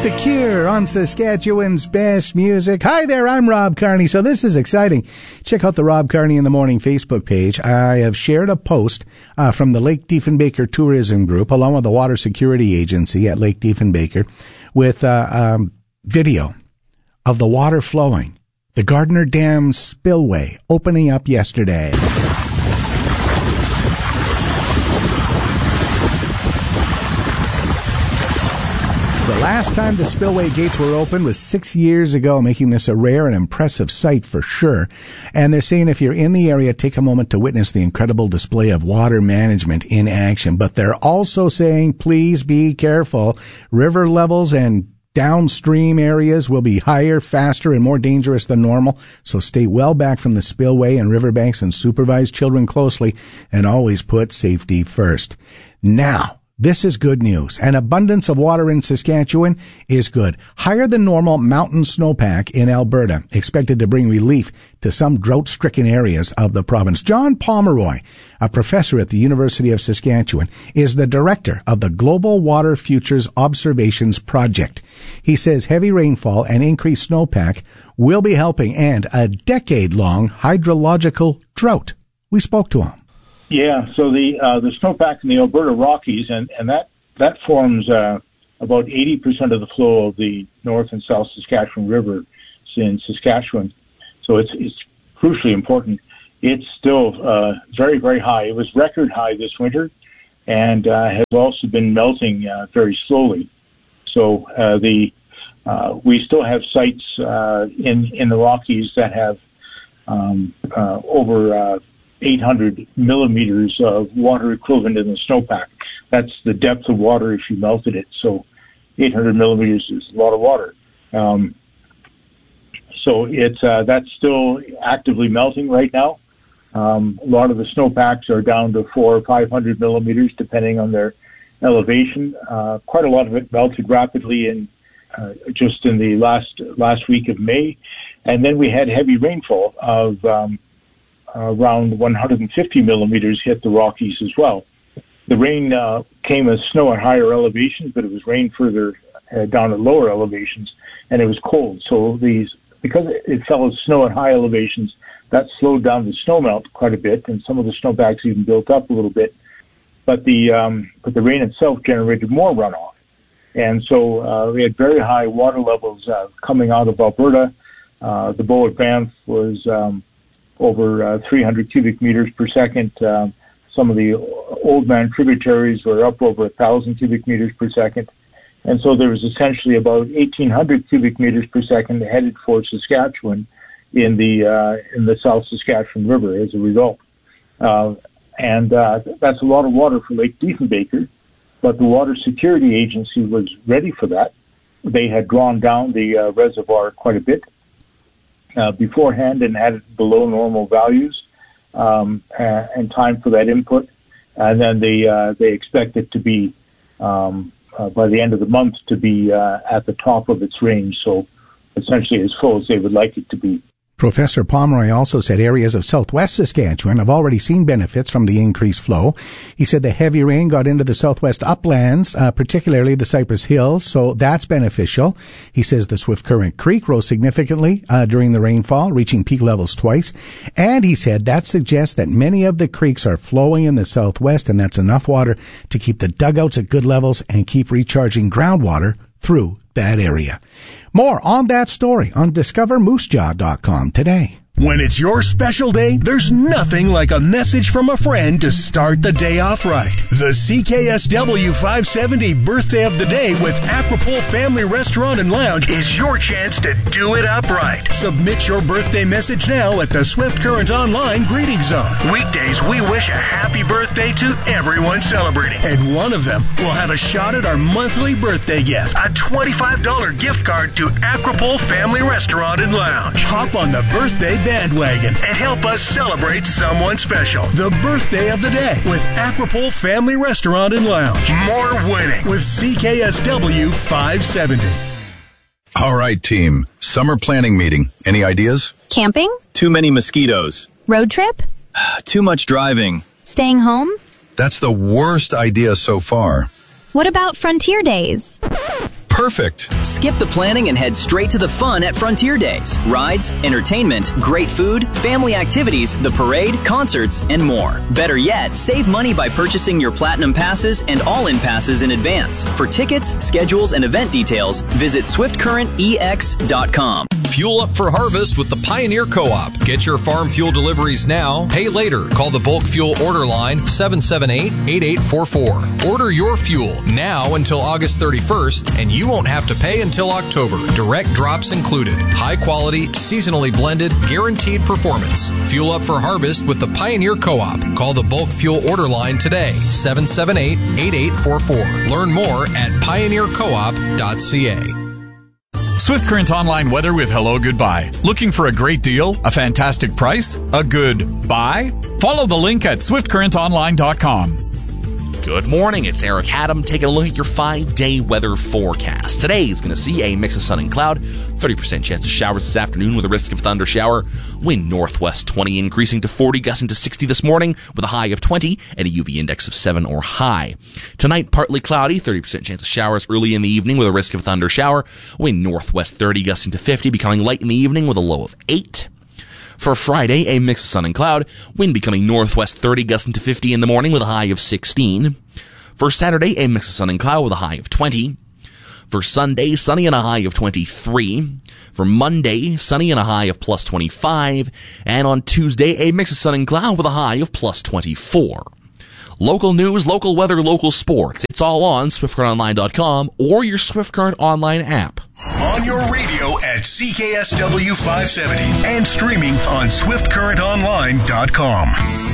The Cure on Saskatchewan's best music. Hi there, I'm Rob Carney. So this is exciting. Check out the Rob Carney in the Morning Facebook page. I have shared a post from the Lake Diefenbaker Tourism Group along with the Water Security Agency at Lake Diefenbaker with video of the water flowing. The Gardner Dam spillway opening up yesterday. The last time the spillway gates were opened was 6 years ago, making this a rare and impressive sight for sure. And they're saying if you're in the area, take a moment to witness the incredible display of water management in action. But they're also saying, please be careful. River levels and downstream areas will be higher, faster, and more dangerous than normal. So stay well back from the spillway and riverbanks and supervise children closely and always put safety first. Now, this is good news. An abundance of water in Saskatchewan is good. Higher than normal mountain snowpack in Alberta, expected to bring relief to some drought-stricken areas of the province. John Pomeroy, a professor at the University of Saskatchewan, is the director of the Global Water Futures Observations Project. He says heavy rainfall and increased snowpack will be helping end a decade-long hydrological drought. We spoke to him. Yeah, so the snowpack in the Alberta Rockies, and that forms about 80% of the flow of the North and South Saskatchewan River in Saskatchewan. So it's crucially important. It's still very, very high. It was record high this winter, and has also been melting very slowly. So we still have sites in the Rockies that have over 800 millimeters of water equivalent in the snowpack. That's the depth of water if you melted it. So 800 millimeters is a lot of water. So it's that's still actively melting right now. A lot of the snowpacks are down to 400 or 500 millimeters, depending on their elevation. Quite a lot of it melted rapidly in just in the last week of May, and then we had heavy rainfall of around 150 millimeters hit the Rockies as well. The rain came as snow at higher elevations, but it was rain further down at lower elevations, and it was cold. So because it fell as snow at high elevations, that slowed down the snowmelt quite a bit, and some of the snowpacks even built up a little bit. But the rain itself generated more runoff, and so we had very high water levels coming out of Alberta. The Bow at Banff was over 300 cubic meters per second. Some of the Oldman tributaries were up over 1,000 cubic meters per second. And so there was essentially about 1,800 cubic meters per second headed for Saskatchewan in the South Saskatchewan River as a result. And that's a lot of water for Lake Diefenbaker, but the Water Security Agency was ready for that. They had drawn down the reservoir quite a bit beforehand and had it below normal values, and time for that input. And then they expect it to be, by the end of the month, to be at the top of its range. So essentially as full as they would like it to be. Professor Pomeroy also said areas of southwest Saskatchewan have already seen benefits from the increased flow. He said the heavy rain got into the southwest uplands, particularly the Cypress Hills, so that's beneficial. He says the Swift Current Creek rose significantly during the rainfall, reaching peak levels twice. And he said that suggests that many of the creeks are flowing in the southwest, and that's enough water to keep the dugouts at good levels and keep recharging groundwater through that area. More on that story on discovermoosejaw.com today. When it's your special day, there's nothing like a message from a friend to start the day off right. The CKSW 570 Birthday of the Day with Aquapool Family Restaurant and Lounge is your chance to do it up right. Submit your birthday message now at the Swift Current Online Greeting Zone. Weekdays, we wish a happy birthday to everyone celebrating. And one of them will have a shot at our monthly birthday gift, a $25 gift card to Aquapool Family Restaurant and Lounge. Hop on the birthday bandwagon and help us celebrate someone special. The Birthday of the Day with Aquapool Family Restaurant and Lounge. More winning with CKSW 570. All right, team. Summer planning meeting. Any ideas? Camping? Too many mosquitoes. Road trip? Too much driving. Staying home? That's the worst idea so far. What about Frontier Days? Perfect. Skip the planning and head straight to the fun at Frontier Days. Rides, entertainment, great food, family activities, the parade, concerts, and more. Better yet, save money by purchasing your Platinum Passes and All-In Passes in advance. For tickets, schedules, and event details, visit SwiftCurrentEX.com. Fuel up for harvest with the Pioneer Co-op. Get your farm fuel deliveries now. Pay later. Call the Bulk Fuel Order Line 778-8844. Order your fuel now until August 31st, and you won't have to pay until October. Direct drops included. High quality, seasonally blended, guaranteed performance. Fuel up for harvest with the Pioneer Co-op. Call the Bulk Fuel Order Line today. 778-8844. Learn more at pioneercoop.ca. Swift Current Online weather with Hello Goodbye. Looking for a great deal? A fantastic price? A good buy? Follow the link at swiftcurrentonline.com. Good morning, it's Eric Haddam taking a look at your 5-day weather forecast. Today is going to see a mix of sun and cloud, 30% chance of showers this afternoon with a risk of thunder shower. Wind northwest 20 increasing to 40, gusting to 60 this morning with a high of 20 and a UV index of 7 or high. Tonight, partly cloudy, 30% chance of showers early in the evening with a risk of thunder shower. Wind northwest 30, gusting to 50, becoming light in the evening with a low of 8. For Friday, a mix of sun and cloud, wind becoming northwest 30, gusting to 50 in the morning with a high of 16. For Saturday, a mix of sun and cloud with a high of 20. For Sunday, sunny and a high of 23. For Monday, sunny and a high of plus 25. And on Tuesday, a mix of sun and cloud with a high of plus 24. Local news, local weather, local sports. It's all on SwiftCurrentOnline.com or your Swift Current Online app. On your radio at CKSW 570 and streaming on SwiftCurrentOnline.com.